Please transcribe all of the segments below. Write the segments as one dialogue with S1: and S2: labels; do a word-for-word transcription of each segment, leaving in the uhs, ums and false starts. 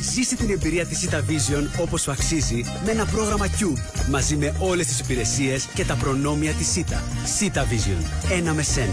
S1: Ζήσε την εμπειρία της Sita Vision όπως σου αξίζει με ένα πρόγραμμα Cube μαζί με όλες τις υπηρεσίες και τα προνόμια της Sita. Sita Vision. Ένα με σένα.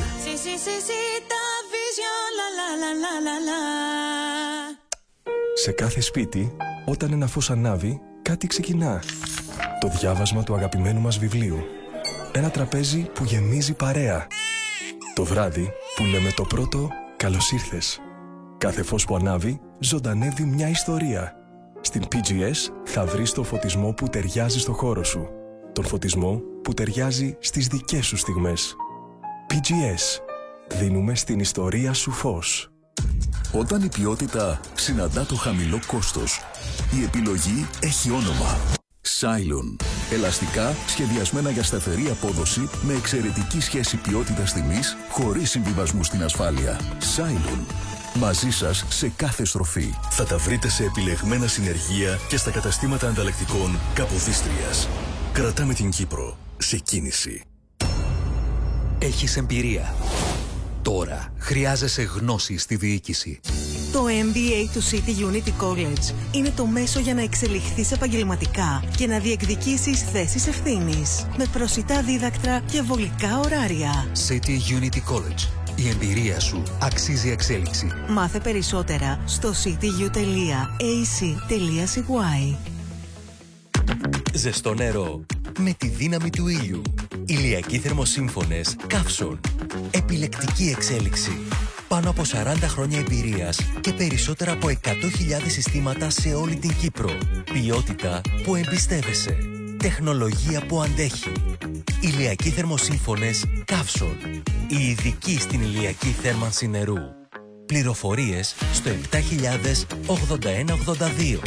S2: Σε κάθε σπίτι, όταν ένα φως ανάβει, κάτι ξεκινά. Το διάβασμα του αγαπημένου μας βιβλίου. Ένα τραπέζι που γεμίζει παρέα. Το βράδυ που λέμε το πρώτο «Καλώς ήρθες». Κάθε φως που ανάβει, ζωντανεύει μια ιστορία. Στην πι τζι ες θα βρεις το φωτισμό που ταιριάζει στο χώρο σου. Τον φωτισμό που ταιριάζει στις δικές σου στιγμές. πι τζι ες. Δίνουμε στην ιστορία σου φως.
S3: Όταν η ποιότητα συναντά το χαμηλό κόστος, η επιλογή έχει όνομα. Cylon. Ελαστικά σχεδιασμένα για σταθερή απόδοση με εξαιρετική σχέση ποιότητας-τιμής χωρίς συμβιβασμού στην ασφάλεια. Cylon. Μαζί σας σε κάθε στροφή. Θα τα βρείτε σε επιλεγμένα συνεργεία και στα καταστήματα ανταλλακτικών Καποδίστριας. Κρατάμε την Κύπρο σε κίνηση.
S4: Έχεις εμπειρία. Τώρα χρειάζεσαι γνώση στη διοίκηση.
S5: Το εμ μπι έι του City Unity College είναι το μέσο για να εξελιχθείς επαγγελματικά και να διεκδικήσεις θέσεις ευθύνης. Με προσιτά δίδακτρα και βολικά ωράρια.
S4: City Unity College. Η εμπειρία σου αξίζει εξέλιξη.
S5: Μάθε περισσότερα στο cityU τελεία έι σι τελεία σι γουάι.
S4: Ζεστό νερό με τη δύναμη του ήλιου. Ηλιακοί θερμοσύμφωνες Καύσον. Επιλεκτική εξέλιξη. Πάνω από σαράντα χρόνια εμπειρίας και περισσότερα από εκατό χιλιάδες συστήματα σε όλη την Κύπρο. Ποιότητα που εμπιστεύεσαι. Τεχνολογία που αντέχει. Ηλιακοί θερμοσύμφωνες Καύσον. Η ειδική στην ηλιακή θέρμανση νερού. Πληροφορίες στο επτά χιλιάδες ογδόντα ένα ογδόντα δύο.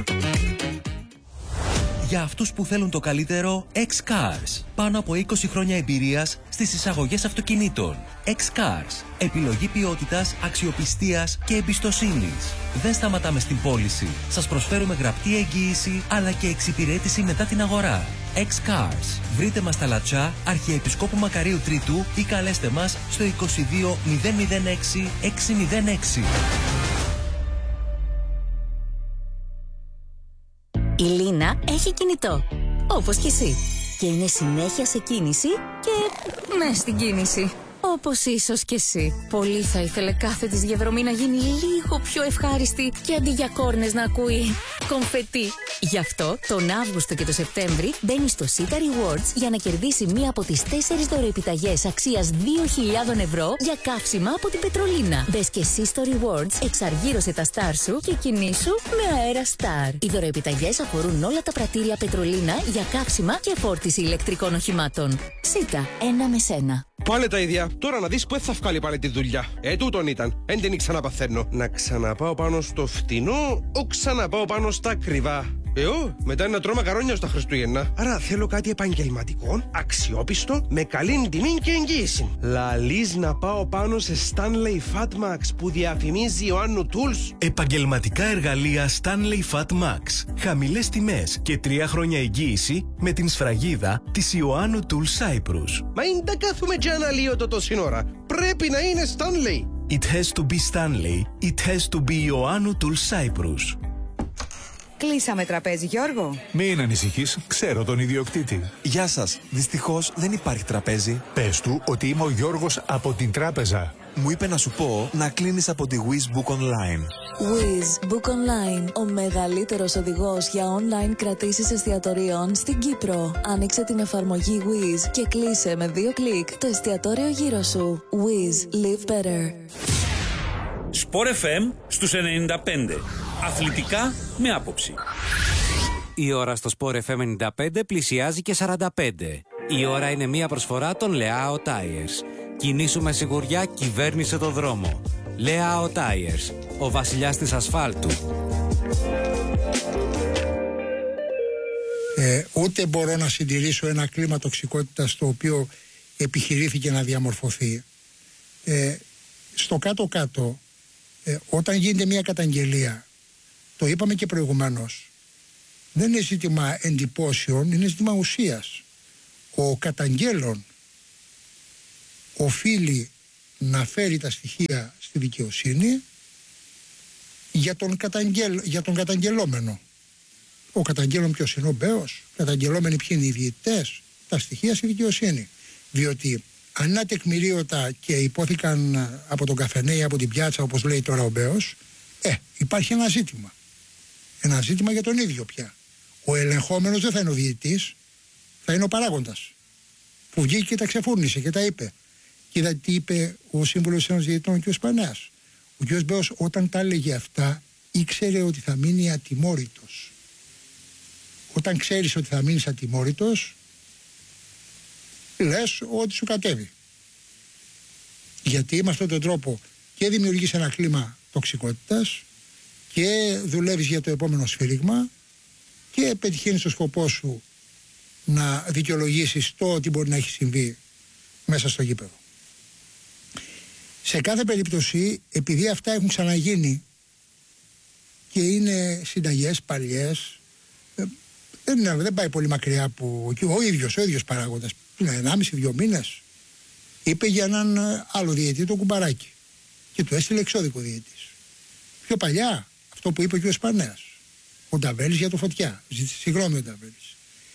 S4: Για αυτούς που θέλουν το καλύτερο, X-Cars. Πάνω από είκοσι χρόνια εμπειρίας στις εισαγωγές αυτοκινήτων. X-Cars. Επιλογή ποιότητας, αξιοπιστίας και εμπιστοσύνης. Δεν σταματάμε στην πώληση. Σας προσφέρουμε γραπτή εγγύηση αλλά και εξυπηρέτηση μετά την αγορά. X-Cars. Βρείτε μας στα Λατσά, Αρχιεπισκόπου Μακαρίου Τρίτου ή καλέστε μας στο είκοσι δύο μηδέν μηδέν έξι εξακόσια έξι.
S6: Η Λίνα έχει κινητό, όπως και εσύ. Και είναι συνέχεια σε κίνηση και μες στην κίνηση. Όπως ίσως και εσύ. Πολύ θα ήθελε κάθε της διαδρομή να γίνει λίγο πιο ευχάριστη και αντί για κόρνες να ακούει κομφετί. Γι' αυτό τον Αύγουστο και το Σεπτέμβρη μπαίνει στο Sita Rewards για να κερδίσει μία από τις τέσσερις δωροεπιταγές αξίας δύο χιλιάδες ευρώ για καύσιμα από την Πετρολίνα. Μπες και εσύ στο Rewards, εξαργύρωσε τα Star σου και κινήσου με αέρα Star. Οι δωροεπιταγές αφορούν όλα τα πρατήρια Πετρολίνα για καύσιμα και φόρτιση ηλεκτρικών οχημάτων. Sita, ένα με σένα.
S7: Πάλι τα ίδια. Τώρα να δεις που θα βγάλει πάλι τη δουλειά. Ε, τούτον ήταν. Εν την ξαναπαθαίνω. Να ξαναπάω πάνω στο φτηνό, ο ξαναπάω πάνω στα ακριβά. Εγώ, μετά είναι να τρώω μακαρόνια στα Χριστούγεννα. Άρα θέλω κάτι επαγγελματικό, αξιόπιστο, με καλή τιμή και εγγύηση. Λαλείς να πάω πάνω σε Stanley Fatmax που διαφημίζει Ιωάννου Tools.
S8: Επαγγελματικά εργαλεία Stanley Fatmax. Χαμηλές τιμές και τρία χρόνια εγγύηση με την σφραγίδα της Ιωάννου Tools Cyprus.
S7: Μα είναι τα κάθουμε και αναλύω το τόση ώρα. Πρέπει να είναι Stanley.
S8: It has to be Stanley. It has to be Ιωάννου Tools Cyprus.
S9: Κλείσαμε τραπέζι, Γιώργο.
S10: Μην ανησυχείς, ξέρω τον ιδιοκτήτη.
S11: Γεια σας. Δυστυχώς δεν υπάρχει τραπέζι.
S10: Πες του ότι είμαι ο Γιώργος από την τράπεζα.
S11: Μου είπε να σου πω να κλείνεις από τη Wizz Book Online.
S12: Wizz Book Online, ο μεγαλύτερος οδηγός για online κρατήσεις εστιατορίων στην Κύπρο. Άνοιξε την εφαρμογή Wizz και κλείσε με δύο κλικ το εστιατόριο γύρω σου. Wizz, live better.
S13: Sport εφ εμ στους ενενήντα πέντε. Αθλητικά με άποψη.
S14: Η ώρα στο Sport εφ εμ ενενήντα πέντε πλησιάζει και σαράντα πέντε. Η ώρα είναι μια προσφορά των Leao Tires. Κινήσου με σιγουριά, κυβέρνησε το δρόμο. Leao Tires, ο βασιλιάς της ασφάλτου.
S15: Ε, ούτε μπορώ να συντηρήσω ένα κλίμα τοξικότητας το οποίο επιχειρήθηκε να διαμορφωθεί. Ε, στο κάτω-κάτω, ε, όταν γίνεται μια καταγγελία, το είπαμε και προηγουμένως, δεν είναι ζήτημα εντυπώσεων, είναι ζήτημα ουσίας. Ο καταγγέλων οφείλει να φέρει τα στοιχεία στη δικαιοσύνη για τον, καταγγελ, για τον καταγγελόμενο. Ο καταγγέλων ποιος είναι? Ο Μπέος. Καταγγελόμενοι ποιοι είναι οι διαιτητές? Τα στοιχεία στη δικαιοσύνη. Διότι αν είναι ατεκμηρίωτα και υπόθηκαν από τον καφενέ ή από την πιάτσα, όπως λέει τώρα ο Μπέος, ε, υπάρχει ένα ζήτημα. Ένα ζήτημα για τον ίδιο πια. Ο ελεγχόμενος δεν θα είναι ο διαιτητής, θα είναι ο παράγοντας. Που βγήκε και τα ξεφούρνησε και τα είπε. Και είδα τι είπε ο σύμβουλος της Ένωσης Διαιτητών, ο κ. Σπανέας. Ο κ. Μπέος όταν τα έλεγε αυτά, ήξερε ότι θα μείνει ατιμόρυτος. Όταν ξέρεις ότι θα μείνεις ατιμόρυτος, λες ότι σου κατέβει. Γιατί με αυτόν τον τρόπο και δημιουργείς ένα κλίμα τοξικότητας και δουλεύεις για το επόμενο σφύριγμα και πετυχαίνεις το σκοπό σου να δικαιολογήσεις το ότι μπορεί να έχει συμβεί μέσα στο γήπεδο. Σε κάθε περίπτωση, επειδή αυτά έχουν ξαναγίνει και είναι συνταγές παλιές, δεν, δεν πάει πολύ μακριά που ο ίδιος, ο ίδιος παράγοντας, ενάμιση δύο μήνες, είπε για έναν άλλο διαιτητή, το Κουμπαράκι, και του έστειλε εξώδικο διαιτητής. Πιο παλιά, αυτό που είπε ο κ. Σπανέας, ο Νταβέλης για το Φωτιά, ζήτησε συγγνώμη ο Νταβέλης.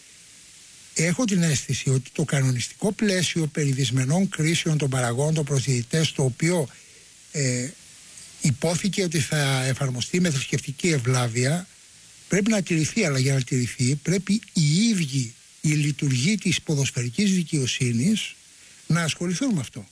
S15: Έχω την αίσθηση ότι το κανονιστικό πλαίσιο περί δυσμενών κρίσεων των παραγόντων προς διαιτητές, το οποίο ε, υπόθηκε ότι θα εφαρμοστεί με θρησκευτική ευλάβεια, πρέπει να τηρηθεί, αλλά για να τηρηθεί πρέπει οι ίδιοι η λειτουργοί της ποδοσφαιρικής δικαιοσύνης να ασχοληθούν με αυτό.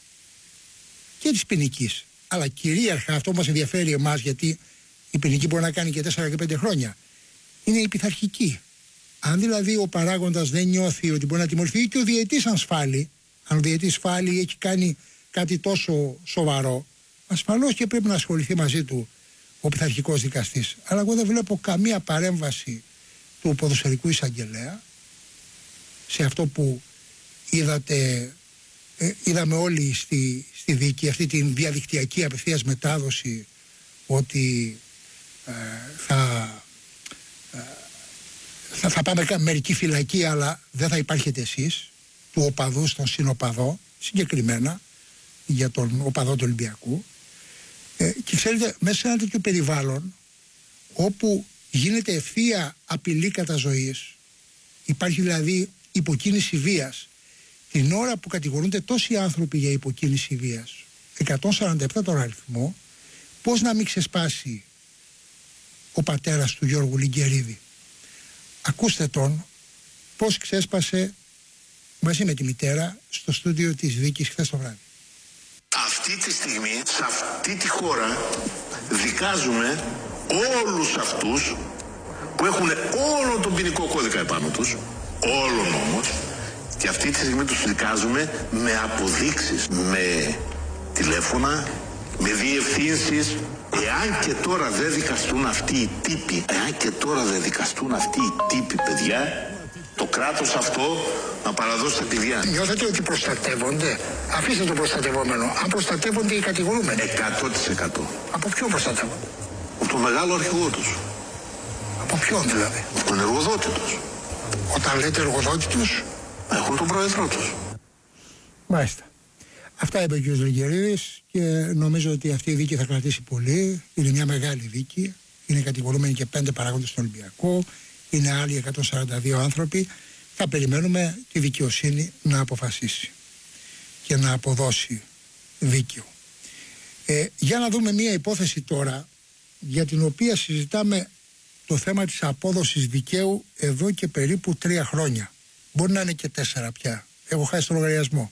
S15: Και της ποινικής. Αλλά κυρίαρχα αυτό που μας ενδιαφέρει εμάς, γιατί η ποινική μπορεί να κάνει και τέσσερα και πέντε χρόνια, είναι η πειθαρχική. Αν δηλαδή ο παράγοντας δεν νιώθει ότι μπορεί να τιμωρηθεί, ή και ο διαιτής αν σφάλει, αν ο διαιτής σφάλει ή έχει κάνει κάτι τόσο σοβαρό, ασφαλώς και πρέπει να ασχοληθεί μαζί του ο πειθαρχικός δικαστής. Αλλά εγώ δεν βλέπω καμία παρέμβαση του ποδοσφαιρικού εισαγγελέα σε αυτό που είδατε, ε, είδαμε όλοι στη, στη δίκη, αυτή την διαδικτυακή απευθείας μετάδοση, ότι ε, θα, ε, θα, θα πάμε μερική φυλακή, αλλά δεν θα υπάρχετε εσείς, του οπαδού στον συνοπαδό, συγκεκριμένα για τον οπαδό του Ολυμπιακού. Ε, και ξέρετε, μέσα σε ένα τέτοιο περιβάλλον όπου γίνεται ευθεία απειλή κατά ζωής, υπάρχει δηλαδή υποκίνηση βίας, την ώρα που κατηγορούνται τόσοι άνθρωποι για υποκίνηση βίας, εκατόν σαράντα επτά τον αριθμό, πώς να μην ξεσπάσει ο πατέρας του Γιώργου Λιγκερίδη? Ακούστε τον πώς ξέσπασε μαζί με τη μητέρα στο στούντιο της δίκης χθες το βράδυ.
S16: Αυτή τη στιγμή, σε αυτή τη χώρα, δικάζουμε όλους αυτούς που έχουν όλο τον ποινικό κώδικα επάνω τους, όλων όμως, και αυτή τη στιγμή τους δικάζουμε με αποδείξεις, με τηλέφωνα, με διευθύνσεις. Εάν και τώρα δεν δικαστούν αυτοί οι τύποι, εάν και τώρα δεν δικαστούν αυτοί οι τύποι, παιδιά, το κράτος αυτό να παραδώσει τα κλειδιά.
S15: Νιώθετε ότι προστατεύονται? Αφήστε το προστατευόμενο. Αν προστατεύονται οι κατηγορούμενοι.
S16: εκατό τοις εκατό.
S15: Από ποιον προστατεύονται?
S16: Από τον μεγάλο αρχηγό τους.
S15: Από ποιον δηλαδή?
S16: Από τον εργοδότη τους.
S15: Όταν λέτε εργοδότη τους,
S16: έχουν τον πρόεδρό τους.
S15: Μάλιστα. Αυτά είπε ο κ. Λιγκερίδης και νομίζω ότι αυτή η δίκη θα κρατήσει πολύ. Είναι μια μεγάλη δίκη. Είναι κατηγορούμενοι και πέντε παράγοντες στον Ολυμπιακό. Είναι άλλοι εκατόν σαράντα δύο άνθρωποι. Θα περιμένουμε τη δικαιοσύνη να αποφασίσει και να αποδώσει δίκαιο. Ε, για να δούμε μια υπόθεση τώρα, για την οποία συζητάμε το θέμα της απόδοσης δικαίου εδώ και περίπου τρία χρόνια. Μπορεί να είναι και τέσσερα πια. Έχω χάσει τον λογαριασμό.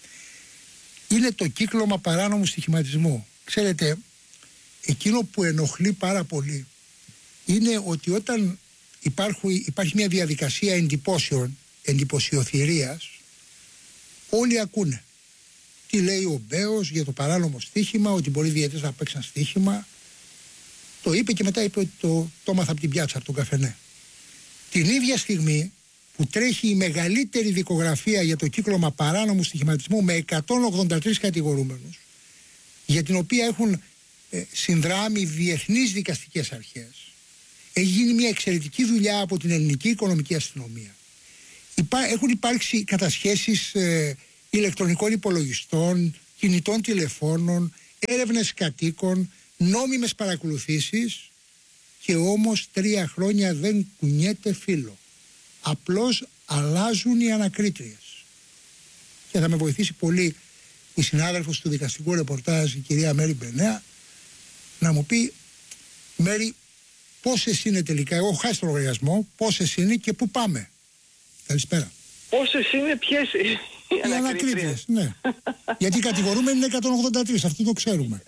S15: Είναι το κύκλωμα παράνομου στοιχηματισμού. Ξέρετε, εκείνο που ενοχλεί πάρα πολύ είναι ότι όταν υπάρχουν, υπάρχει μια διαδικασία εντυπώσεων, εντυπωσιοθυρίας, όλοι ακούνε. Τι λέει ο Μπέος για το παράνομο στοίχημα, ότι πολλοί διαιτητές να παίξαν στοίχημα. Το είπε και μετά είπε ότι το, το έμαθα από την πιάτσα, από τον καφενέ. Την ίδια στιγμή που τρέχει η μεγαλύτερη δικογραφία για το κύκλωμα παράνομου στοιχηματισμού με εκατόν ογδόντα τρεις κατηγορούμενους, για την οποία έχουν ε, συνδράμει διεθνείς δικαστικές αρχές, έχει γίνει μια εξαιρετική δουλειά από την ελληνική οικονομική αστυνομία. Υπά, έχουν υπάρξει κατασχέσεις ε, ηλεκτρονικών υπολογιστών, κινητών τηλεφώνων, έρευνες κατοίκων, νόμιμες παρακολουθήσεις και όμως τρία χρόνια δεν κουνιέται φύλλο. Απλώς αλλάζουν οι ανακρίτριες. Και θα με βοηθήσει πολύ η συνάδελφος του δικαστικού ρεπορτάζ, η κυρία Μέρη Μπενέα, να μου πει, Μέρη, πόσες είναι τελικά, εγώ έχω χάσει τον λογαριασμό, πόσες είναι και πού πάμε. Καλησπέρα.
S17: Πόσες είναι, ποιες οι
S15: ανακρίτριες. Οι ανακρίτριες, ναι. Γιατί οι κατηγορούμενοι είναι εκατόν ογδόντα τρία, αυτό το ξέρουμε.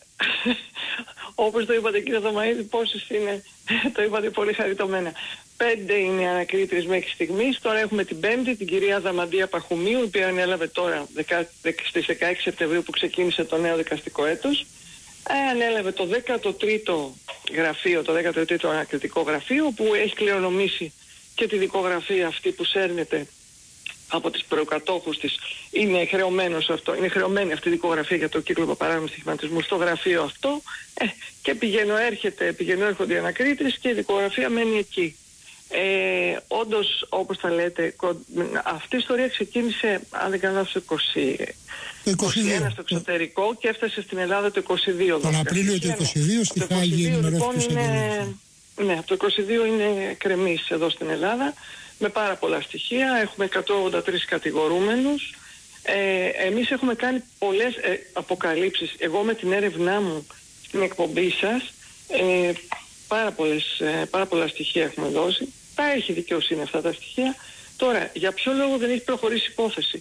S17: Όπως το είπατε κύριε Θωμαίδη, πόσες είναι, το είπατε πολύ χαριτωμένα. Πέντε είναι οι ανακρίτριες μέχρι στιγμής. Τώρα έχουμε την πέμπτη, την κυρία Δαμαντία Παχουμίου, η οποία ανέλαβε τώρα στις δεκαέξι Σεπτεμβρίου που ξεκίνησε το νέο δικαστικό έτος. Ε, ανέλαβε το δέκατο τρίτο γραφείο, το δέκατο τρίτο ανακριτικό γραφείο, που έχει κληρονομήσει και τη δικογραφία αυτή που σέρνεται από τις προκατόχους της. Είναι χρεωμένος αυτό, είναι χρεωμένη αυτή η δικογραφία για το κύκλο παράνομου στοιχηματισμού στο γραφείο αυτό, ε, και πηγαίνω έρχεται, πηγαίνω έρχονται οι ανακρίτες και η δικογραφία μένει εκεί. Ε, όντως, όπως τα λέτε, αυτή η ιστορία ξεκίνησε, αν δεν κάνω το είκοσι ένα στο εξωτερικό και έφτασε στην Ελλάδα το είκοσι δύο.
S15: Τον Απρίλιο του είκοσι δύο στη Χάγη ενημερώθηκε.
S17: Ναι, από το είκοσι δύο είναι κρεμής εδώ στην Ελλάδα, με πάρα πολλά στοιχεία. Έχουμε εκατόν ογδόντα τρεις κατηγορούμενους. Ε, εμείς έχουμε κάνει πολλές ε, αποκαλύψεις. Εγώ με την έρευνά μου στην εκπομπή σας, ε, πάρα, πολλές, ε, πάρα πολλά στοιχεία έχουμε δώσει. Τα έχει δικαιοσύνη αυτά τα στοιχεία. Τώρα, για ποιο λόγο δεν έχει προχωρήσει υπόθεση.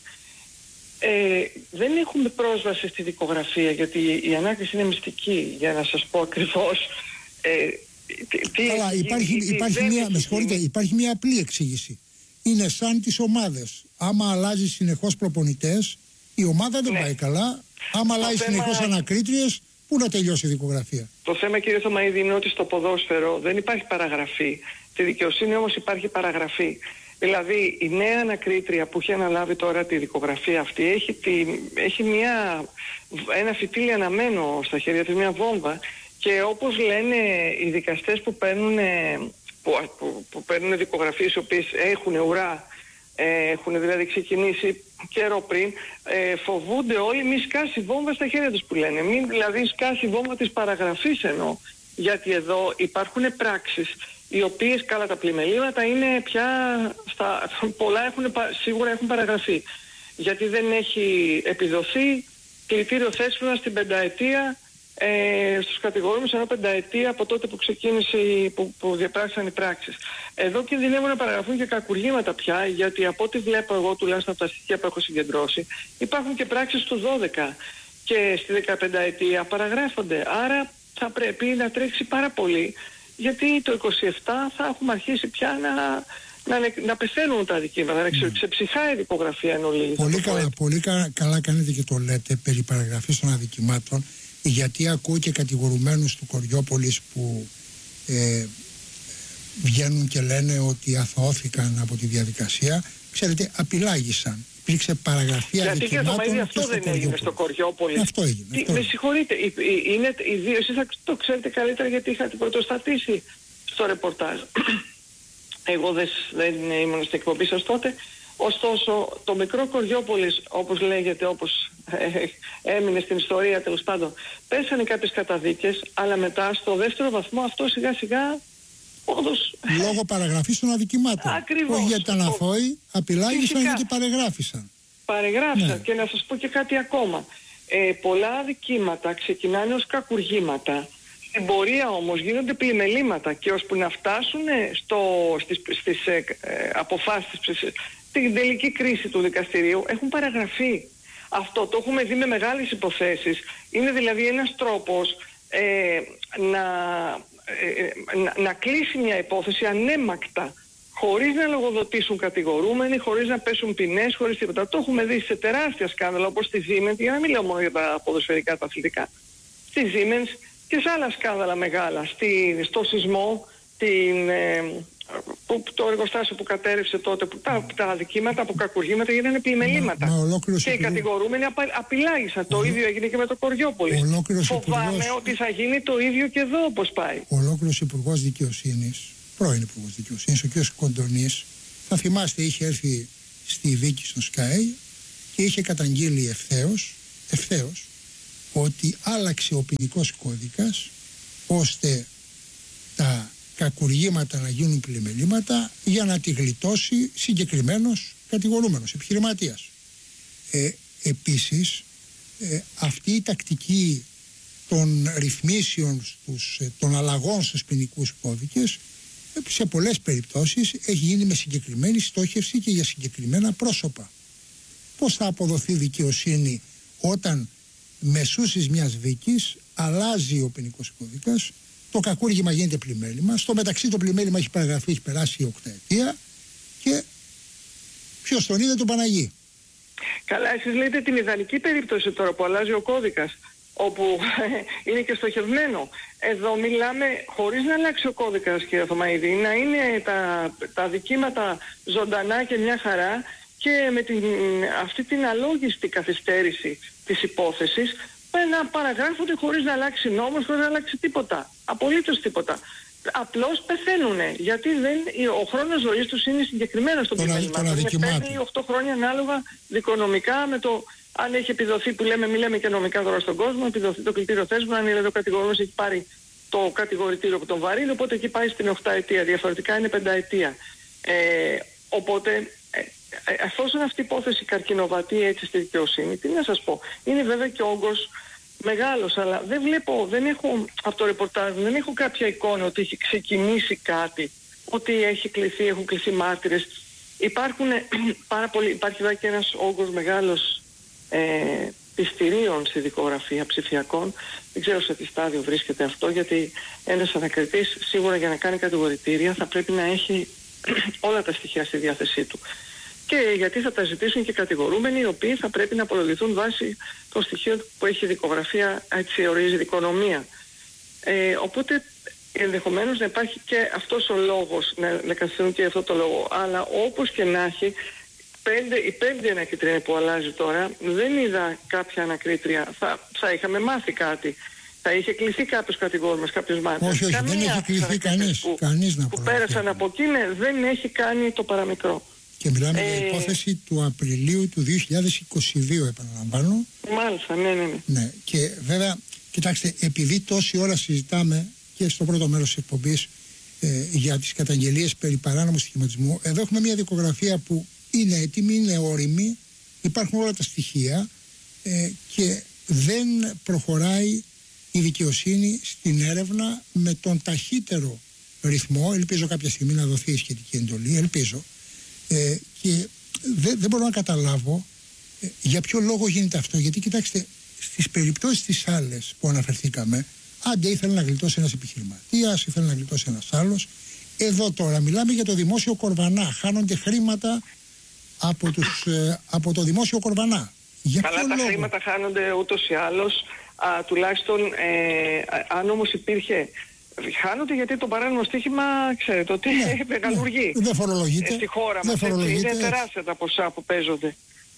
S17: Ε, δεν έχουμε πρόσβαση στη δικογραφία, γιατί η ανάκριση είναι μυστική, για να σας πω ακριβώς. Ε, τι,
S15: Καλά,
S17: τι,
S15: υπάρχει,
S17: τι,
S15: υπάρχει,
S17: τι,
S15: μια, με συγχωρείτε, υπάρχει μια απλή εξήγηση. Είναι σαν τις ομάδες. Άμα αλλάζει συνεχώς προπονητές, η ομάδα δεν ναι. πάει καλά. Άμα το αλλάζει θέμα... συνεχώς ανακρίτριες, πού να τελειώσει η δικογραφία.
S17: Το θέμα, κύριε Θωμαίδη, είναι ότι στο ποδόσφαιρο δεν υπάρχει παραγραφή. Στη δικαιοσύνη όμως υπάρχει παραγραφή. Δηλαδή η νέα ανακρίτρια που έχει αναλάβει τώρα τη δικογραφία αυτή έχει, τη, έχει μια, ένα φυτίλι αναμένο στα χέρια της, μια βόμβα, και όπως λένε οι δικαστές που παίρνουν, που, που, που παίρνουν δικογραφίες οι οποίες έχουν ουρά, ε, έχουν δηλαδή ξεκινήσει καιρό πριν, ε, φοβούνται όλοι μη σκάσει βόμβα στα χέρια τους, που λένε, μην δηλαδή σκάσει βόμβα της παραγραφής, εννοώ, γιατί εδώ υπάρχουν πράξεις οι οποίες, καλά, τα πλημελήματα είναι πια στα, πολλά έχουν, σίγουρα έχουν παραγραφεί, γιατί δεν έχει επιδοθεί κλητήριο θέσπινα στην πενταετία ε, στους κατηγορούμενους, ενώ πενταετία από τότε που ξεκίνησε, που, που διαπράξαν οι πράξεις. Εδώ κινδυνεύουν να παραγραφούν και κακουργήματα πια, γιατί από ό,τι βλέπω εγώ, τουλάχιστον από τα στοιχεία που έχω συγκεντρώσει, υπάρχουν και πράξεις του δώδεκα και στη δεκαπενταετία παραγράφονται. Άρα θα πρέπει να τρέξει πάρα πολύ, γιατί το είκοσι επτά θα έχουμε αρχίσει πια να, να, να πεθαίνουν τα αδικήματα, να mm. ξεψυχάει η δικογραφία εν ολίγης.
S15: Πολύ, καλά, πολύ κα, καλά κάνετε και το λέτε περί παραγραφής των αδικημάτων, γιατί ακούω και κατηγορουμένους του Κοριόπολης που ε, βγαίνουν και λένε ότι αθωώθηκαν από τη διαδικασία. Ξέρετε, απειλάγησαν. Υπήρξε παραγραφή αδικημάτων.
S17: Γιατί αυτό δεν έγινε Κοριόπολη. Στο Κοριόπολη.
S15: Αυτό έγινε.
S17: Τι,
S15: αυτό
S17: με
S15: έγινε.
S17: συγχωρείτε, είναι οι δύο, εσείς το ξέρετε καλύτερα γιατί είχατε πρωτοστατήσει στο ρεπορτάζ. Εγώ δεν, δεν ήμουν στην εκπομπή σας τότε. Ωστόσο, το μικρό Κοριόπολης, όπως λέγεται, όπως ε, έμεινε στην ιστορία τέλος πάντων, πέσανε κάποιες καταδίκες, αλλά μετά στο δεύτερο βαθμό αυτό σιγά σιγά όντως...
S15: Λόγω παραγραφής των αδικημάτων.
S17: Ακριβώς.
S15: Όχι γιατί ήταν αθώοι, απειλάγησαν γιατί παρεγράφησαν.
S17: Παρεγράφησαν.
S15: Ναι.
S17: Και να σας πω και κάτι ακόμα. Ε, πολλά αδικήματα ξεκινάνε ως κακουργήματα. Στην πορεία όμως γίνονται πλημελήματα και ώσπου να φτάσουν στο, στις, στις ε, ε, αποφάσεις, στην τελική κρίση του δικαστηρίου, έχουν παραγραφεί. Αυτό το έχουμε δει με μεγάλες υποθέσεις. Είναι δηλαδή ένας τρόπος ε, να, ε, να, να κλείσει μια υπόθεση ανέμακτα, χωρίς να λογοδοτήσουν κατηγορούμενοι, χωρίς να πέσουν ποινές, χωρίς τίποτα. Το έχουμε δει σε τεράστια σκάνδαλα, όπως στη Siemens, για να μην λέω μόνο για τα ποδοσφαιρικά, τα αθλητικά. Στη Siemens και σε άλλα σκάνδαλα μεγάλα, στη, στο σεισμό, την, ε, που, το εργοστάσιο που κατέρευσε τότε, που τα, τα αδικήματα από κακουργήματα γίνανε πλημελήματα.
S15: Μα, μα
S17: και οι υπουργός... κατηγορούμενοι απα, απειλάγησαν. Ο... Το ίδιο έγινε και με το Κοριόπολη. Φοβάμαι υπουργός... ότι θα γίνει το ίδιο και εδώ, όπως πάει.
S15: Ο ολόκληρος Υπουργός Δικαιοσύνης, πρώην Υπουργός Δικαιοσύνης, ο κ. Κοντονής, θα θυμάστε, είχε έρθει στη δίκη στο ΣΚΑΕ και είχε καταγγείλει ευθέως, ευθέως ότι άλλαξε ο ποινικός κώδικας ώστε τα κακουργήματα να γίνουν πλημελήματα για να τη γλιτώσει συγκεκριμένος κατηγορούμενος, επιχειρηματίας. Ε, επίσης, ε, αυτή η τακτική των ρυθμίσεων, στους, των αλλαγών στους ποινικούς κώδικες σε πολλές περιπτώσεις έχει γίνει με συγκεκριμένη στόχευση και για συγκεκριμένα πρόσωπα. Πώς θα αποδοθεί δικαιοσύνη όταν μεσούσης μιας δίκης αλλάζει ο ποινικός κώδικας, το κακούργημα γίνεται πλημέλημα, στο μεταξύ το πλημέλημα έχει παραγραφεί, έχει περάσει οκταετία και ποιος τον είδε, τον Παναγί.
S17: Καλά, εσείς λέτε την ιδανική περίπτωση τώρα που αλλάζει ο κώδικας, όπου είναι και στοχευμένο. Εδώ μιλάμε χωρίς να αλλάξει ο κώδικας, κύριε Θωμαίδη, να είναι τα, τα δικήματα ζωντανά και μια χαρά και με την, αυτή την αλόγιστη καθυστέρηση της υπόθεσης να παραγράφονται χωρίς να αλλάξει νόμος, χωρίς να αλλάξει τίποτα. Απολύτως τίποτα. Απλώς πεθαίνουνε, γιατί δεν, ο χρόνος ζωής τους είναι συγκεκριμένος στο πλημέλημα. Είναι πέντε ή οκτώ χρόνια ανάλογα δικονομικά με το αν έχει επιδοθεί, που λέμε, μη λέμε και νομικά τώρα στον κόσμο, επιδοθεί το κλητήριο θέσμου, αν δηλαδή ο κατηγορούμενος έχει πάρει το κατηγορητήριο που τον βαρύνει, οπότε εκεί πάει στην οκταετία, διαφορετικά είναι πενταετία. Ε, οπότε, ε, ε, εφόσον αυτή η υπόθεση καρκινοβατεί έτσι στη δικαιοσύνη, τι να σας πω, είναι βέβαια και όγκος μεγάλος, αλλά δεν βλέπω, δεν έχω από το ρεπορτάζ, δεν έχω κάποια εικόνα ότι έχει ξεκινήσει κάτι, ότι έχει κληθεί, έχουν κληθεί μάρτυρες. Υπάρχουν πάρα πολλοί, υπάρχει βέβαια και ένας όγκος μεγάλος ε, πιστηρίων στη δικογραφία ψηφιακών. Δεν ξέρω σε τι στάδιο βρίσκεται αυτό, γιατί ένας ανακριτής σίγουρα για να κάνει κατηγορητήρια θα πρέπει να έχει όλα τα στοιχεία στη διάθεσή του. Και γιατί θα τα ζητήσουν και κατηγορούμενοι, οι οποίοι θα πρέπει να απολογηθούν βάσει των στοιχείων που έχει η δικογραφία, έτσι ορίζει η δικονομία. Ε, οπότε ενδεχομένως να υπάρχει και αυτός ο λόγος, να, να καθιστούν και αυτό το λόγο. Αλλά όπως και να έχει, πέντε, η πέμπτη ανακριτρία που αλλάζει τώρα, δεν είδα κάποια ανακρίτρια. Θα, θα είχαμε μάθει κάτι. Θα είχε κληθεί κάποιος κατηγόρμας, κάποιος μάρτυρας.
S15: Όχι, όχι,
S17: Καμία
S15: δεν έχει κληθεί κανείς.
S17: Που,
S15: κανείς να
S17: που πέρασαν από εκεί, ναι, δεν έχει κάνει το παραμικρό.
S15: Και μιλάμε
S17: ε...
S15: για υπόθεση του Απριλίου του δύο χιλιάδες είκοσι δύο, επαναλαμβάνω.
S17: Μάλιστα, ναι, ναι, ναι.
S15: Ναι, και βέβαια, κοιτάξτε, επειδή τόση ώρα συζητάμε και στο πρώτο μέρος της εκπομπής ε, για τις καταγγελίες περί παράνομου στοιχηματισμού, εδώ έχουμε μια δικογραφία που είναι έτοιμη, είναι όριμη, υπάρχουν όλα τα στοιχεία ε, και δεν προχωράει η δικαιοσύνη στην έρευνα με τον ταχύτερο ρυθμό. Ελπίζω κάποια στιγμή να δοθεί η σχετική εντολή, ελπίζω. Ε, και δεν, δεν μπορώ να καταλάβω ε, για ποιο λόγο γίνεται αυτό. Γιατί κοιτάξτε, στις περιπτώσεις τις άλλες που αναφερθήκαμε, άντε ήθελε να γλιτώσει ένας επιχειρηματίας, ήθελε να γλιτώσει ένας άλλος. Εδώ τώρα μιλάμε για το δημόσιο κορβανά. Χάνονται χρήματα από, τους, ε, από το δημόσιο κορβανά. Για
S17: Καλά,
S15: ποιο
S17: τα
S15: λόγο?
S17: χρήματα χάνονται ούτως ή άλλως. Α, τουλάχιστον ε, αν όμως υπήρχε, χάνονται γιατί το παράνομο στοίχημα, ξέρετε, ότι
S15: ναι,
S17: μεγαλουργεί
S15: ναι, δεν φορολογείται,
S17: ε, στη χώρα
S15: δεν
S17: μας, έτσι, είναι
S15: έτσι.
S17: τεράστια τα ποσά που παίζονται.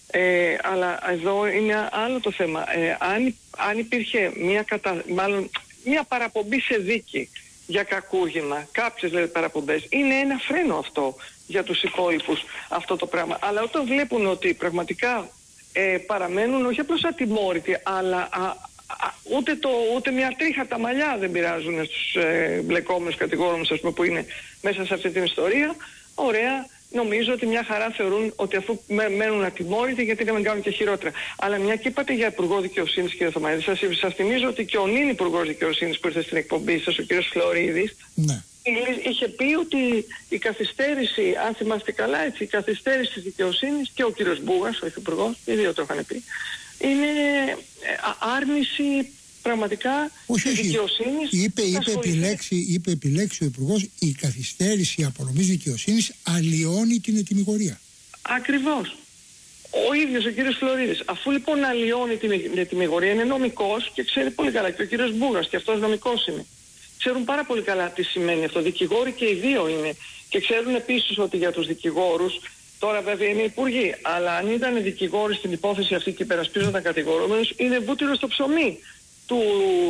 S17: Ε, αλλά εδώ είναι άλλο το θέμα. Ε, αν, αν υπήρχε μια, κατα... μάλλον, μια παραπομπή σε δίκη για κακούργημα, κάποιες δηλαδή παραπομπές, είναι ένα φρένο αυτό για τους υπόλοιπους αυτό το πράγμα. Αλλά όταν βλέπουν ότι πραγματικά ε, παραμένουν όχι απλώς ατιμόρυτοι, αλλά α, α, ούτε, το, ούτε μια τρίχα τα μαλλιά δεν πειράζουν στους ε, μπλεκόμενους κατηγόρους, ας πούμε, που είναι μέσα σε αυτή την ιστορία, ωραία. Νομίζω ότι μια χαρά θεωρούν ότι αφού μένουν ατιμόρυτοι, γιατί να μην κάνουν και χειρότερα. Αλλά μια και είπατε για Υπουργό Δικαιοσύνης, κύριε Θωμαίδη, σας, σας θυμίζω ότι και ο νυν Υπουργός Δικαιοσύνης που ήρθε στην εκπομπή σας, ο κύριος Φλωρίδης, ναι, είχε πει ότι η καθυστέρηση, αν θυμάστε καλά, έτσι, η καθυστέρηση της δικαιοσύνης, και ο κύριος Μπούγας, ο Υφυπουργός, οι δύο το είχαν πει, είναι άρνηση πραγματικά
S15: όχι,
S17: της δικαιοσύνης.
S15: Είπε, είπε, επιλέξει, είπε επιλέξει ο Υπουργός, η καθυστέρηση απονομής δικαιοσύνης αλλοιώνει την ετυμηγορία.
S17: Ακριβώς. Ο ίδιος ο κύριος Φλωρίδης. Αφού λοιπόν αλλοιώνει την ετυμηγορία, είναι νομικός και ξέρει πολύ καλά, και ο κύριος Μπούγας, και αυτός νομικός είναι. Ξέρουν πάρα πολύ καλά τι σημαίνει αυτό. Δικηγόροι και οι δύο είναι. Και ξέρουν επίσης ότι για τους δικηγόρους, τώρα βέβαια είναι υπουργοί, αλλά αν ήταν δικηγόροι στην υπόθεση αυτή και υπερασπίζονταν κατηγορούμενους, είναι βούτυρο στο ψωμί του,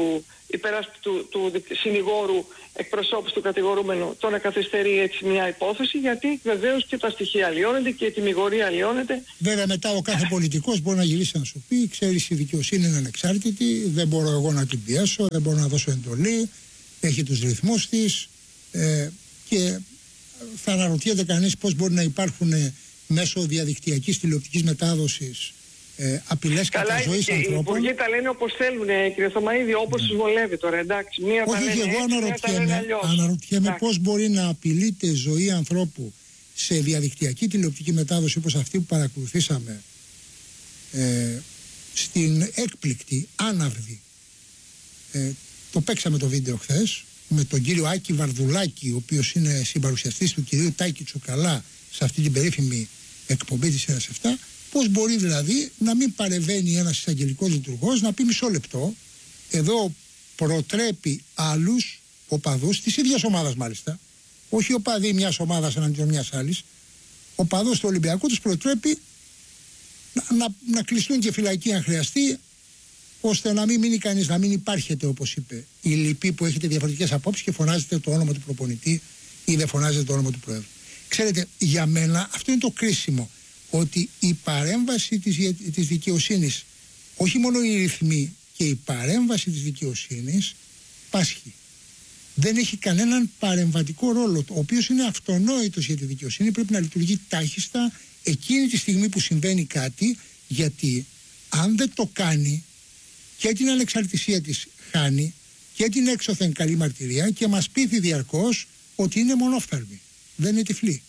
S17: του, του, του συνηγόρου εκπροσώπους του κατηγορούμενου το να καθυστερεί έτσι μια υπόθεση, γιατί βεβαίως και τα στοιχεία αλλοιώνονται και η τιμιγορία αλλοιώνεται.
S15: Βέβαια μετά ο κάθε πολιτικός μπορεί να γυρίσει να σου πει, ξέρεις, η δικαιοσύνη είναι ανεξάρτητη, δεν μπορώ εγώ να την πιέσω, δεν μπορώ να δώσω εντολή, έχει τους ρυθμούς της ε, και θα αναρωτιέται κανείς πώς μπορεί να υπάρχουν ε, μέσω διαδικτυακής τηλεοπτικής μετάδοσης ε, απειλές κατά ζωής ανθρώπων. Οι
S17: υπουργοί τα λένε όπως θέλουν, κύριε Θωμαΐδη, όπως τους βολεύει τώρα, εντάξει. Μία
S15: όχι,
S17: τα
S15: και εγώ αναρωτιέμαι, αναρωτιέμαι πώς μπορεί να απειλείται ζωή ανθρώπου σε διαδικτυακή τηλεοπτική μετάδοση όπως αυτή που παρακολουθήσαμε ε, στην έκπληκτη, άναυδη. Ε, το παίξαμε το βίντεο χθες με τον κύριο Άκη Βαρδουλάκη, ο οποίος είναι συμπαρουσιαστής του κυρίου Τάκη Τσουκαλά σε αυτή την περίφημη εκπομπή της ΕΡΑ επτά. Πώς μπορεί δηλαδή να μην παρεμβαίνει ένας εισαγγελικός λειτουργός να πει μισό λεπτό, εδώ προτρέπει άλλους οπαδούς της ίδιας ομάδας μάλιστα, όχι οπαδοί μιας ομάδας εναντίον μιας άλλης, οπαδούς του Ολυμπιακού τους προτρέπει να, να, να κλειστούν και φυλακοί αν χρειαστεί, ώστε να μην μείνει κανείς, να μην υπάρχετε, όπως είπε η λυπή που έχετε διαφορετικές απόψεις και φωνάζετε το όνομα του προπονητή ή δεν φωνάζετε το όνομα του Προέδρου. Ξέρετε, για μένα αυτό είναι το κρίσιμο, ότι η παρέμβαση της, της δικαιοσύνης, όχι μόνο οι ρυθμοί και η παρέμβαση της δικαιοσύνης πάσχει. Δεν έχει κανέναν παρεμβατικό ρόλο, ο οποίος είναι αυτονόητος για τη δικαιοσύνη, πρέπει να λειτουργεί τάχιστα εκείνη τη στιγμή που συμβαίνει κάτι, γιατί αν δεν το κάνει και την ανεξαρτησία της χάνει και την έξωθεν καλή μαρτυρία και μας πείθει διαρκώς ότι είναι μονόφθαλμη, δεν είναι τυφλή.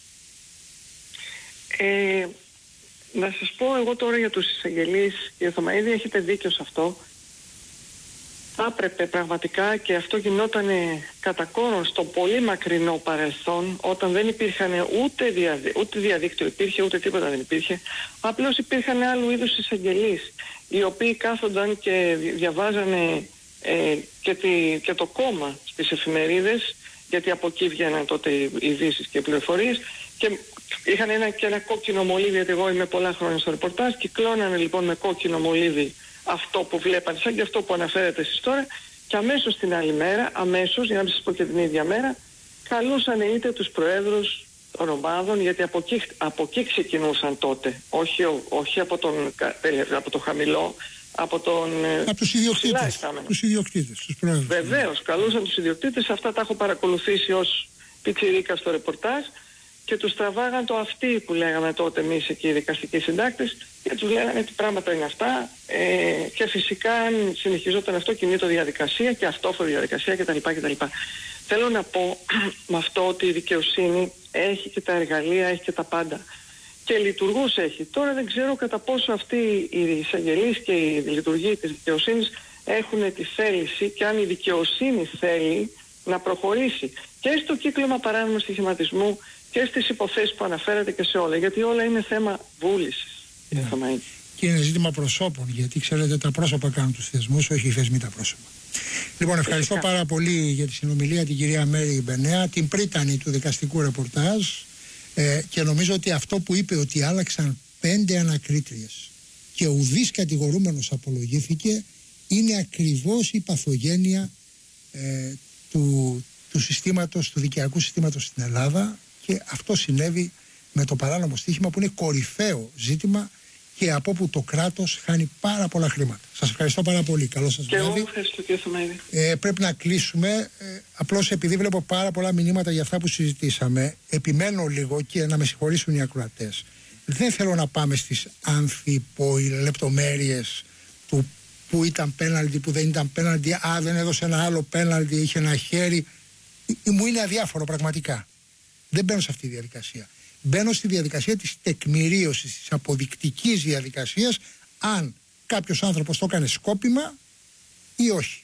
S17: Ε, να σας πω εγώ τώρα για τους εισαγγελείς, κύριε Θωμαΐδη, έχετε δίκιο σε αυτό. Θα έπρεπε πραγματικά, και αυτό γινόταν κατά κόρον στο πολύ μακρινό παρελθόν, όταν δεν υπήρχαν ούτε, διαδί, ούτε διαδίκτυο υπήρχε, ούτε τίποτα δεν υπήρχε, απλώς υπήρχαν άλλου είδους εισαγγελείς, οι οποίοι κάθονταν και διαβάζανε ε, και, τη, και το κόμμα στις εφημερίδες, γιατί από εκεί βγαίναν τότε ειδήσεις και πληροφορίες, και είχαν ένα, και ένα κόκκινο μολύβι, γιατί εγώ είμαι πολλά χρόνια στο ρεπορτάζ, κυκλώνανε λοιπόν με κόκκινο μολύβι αυτό που βλέπανε, σαν και αυτό που αναφέρετε εσείς τώρα, και αμέσως την άλλη μέρα, αμέσως, για να μην σας πω και την ίδια μέρα, καλούσαν είτε τους προέδρους των ομάδων, γιατί από εκεί, από εκεί ξεκινούσαν τότε, όχι, όχι από, τον, από το χαμηλό, από τον...
S15: Από τους ιδιοκτήτες, τους ιδιοκτήτες, τους προέδρους.
S17: Βεβαίως, καλούσαν τους ιδιοκτήτες, αυτά τα έχω παρακολουθήσει ως πιτσιρίκα στο ρεπορτάζ, και τους τραβάγαν το αυτί που λέγαμε τότε εμείς εκεί οι δικαστικοί συντάκτες, και τους λέγανε τι πράγματα είναι αυτά, ε, και φυσικά αν συνεχιζόταν αυτό κινείται διαδικασία και αυτόφορη διαδικασία κτλ. κτλ. Θέλω να πω με αυτό ότι η δικαιοσύνη έχει και τα εργαλεία, έχει και τα πάντα και λειτουργούς έχει. Τώρα δεν ξέρω κατά πόσο αυτοί οι εισαγγελείς και οι λειτουργοί της δικαιοσύνης έχουν τη θέληση, και αν η δικαιοσύνη θέλει να προχωρήσει και στο κύκλωμα παράνομου στοιχηματισμού και στις υποθέσεις που αναφέρατε και σε όλα, γιατί όλα είναι θέμα βούλησης. Yeah.
S15: Και είναι ζήτημα προσώπων, γιατί ξέρετε τα πρόσωπα κάνουν τους θεσμούς, όχι οι θεσμοί τα πρόσωπα. Λοιπόν, ευχαριστώ Φυσικά. πάρα πολύ για τη συνομιλία την κυρία Μέρη Μπενέα, την πρίτανη του δικαστικού ρεπορτάζ, ε, και νομίζω ότι αυτό που είπε, ότι άλλαξαν πέντε ανακρίτριες και ουδής κατηγορούμενος απολογήθηκε, είναι ακριβώς η παθογένεια ε, του, του συστήματος, του δικαιακού συστήματος στην Ελλάδα, και αυτό συνέβη με το παράνομο στοίχημα, που είναι κορυφαίο ζήτημα και από όπου το κράτος χάνει πάρα πολλά χρήματα. Σας ευχαριστώ πάρα πολύ. Καλό σας βράδυ.
S17: Και εγώ ευχαριστώ, κύριε Θωμαΐδη.
S15: Ε, πρέπει να κλείσουμε. Ε, απλώς επειδή βλέπω πάρα πολλά μηνύματα για αυτά που συζητήσαμε, επιμένω λίγο και να με συγχωρήσουν οι ακροατές. Δεν θέλω να πάμε στις ανθιπολεπτομέρειες του που ήταν πέναλτι, που δεν ήταν πέναλτι, α, δεν έδωσε ένα άλλο πέναλτι, είχε ένα χέρι. Ε, μου είναι αδιάφορο πραγματικά. Δεν μπαίνω σε αυτή τη διαδικασία. Μπαίνω στη διαδικασία της τεκμηρίωσης, της αποδεικτικής διαδικασίας, αν κάποιος άνθρωπος το έκανε σκόπιμα ή όχι.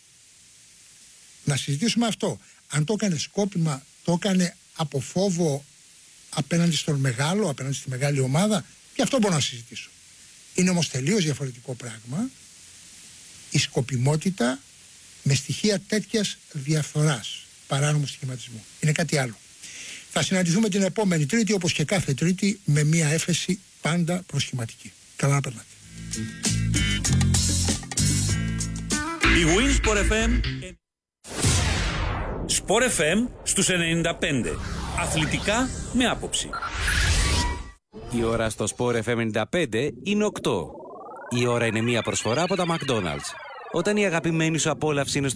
S15: Να συζητήσουμε αυτό. Αν το έκανε σκόπιμα, το έκανε από φόβο απέναντι στον μεγάλο, απέναντι στη μεγάλη ομάδα, και αυτό μπορώ να συζητήσω. Είναι όμως τελείως διαφορετικό πράγμα η σκοπιμότητα με στοιχεία τέτοιας διαφθοράς, παράνομου στοιχηματισμού. Είναι κάτι άλλο. Θα συναντηθούμε την επόμενη Τρίτη, όπως και κάθε Τρίτη, με μία έφεση πάντα προσχηματική. Καλά να περνάτε.
S13: Η Winsport εφ εμ Sport εφ εμ στους ενενήντα πέντε. Αθλητικά με άποψη.
S14: Η ώρα στο Sport εφ εμ ενενήντα πέντε είναι οκτώ. Η ώρα είναι μία προσφορά από τα McDonald's. Όταν η αγαπημένη σου απόλαυση είναι